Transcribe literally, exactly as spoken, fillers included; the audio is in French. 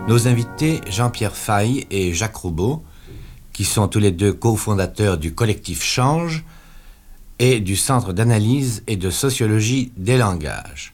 Nos invités, Jean-Pierre Faye et Jacques Roubaud, qui sont tous les deux cofondateurs du collectif Change et du Centre d'analyse et de sociologie des langages.